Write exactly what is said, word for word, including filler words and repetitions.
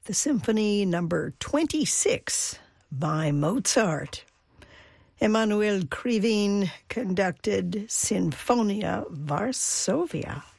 the Symphony number twenty-six by Mozart. Emanuel Krivine conducted Sinfonia Varsovia.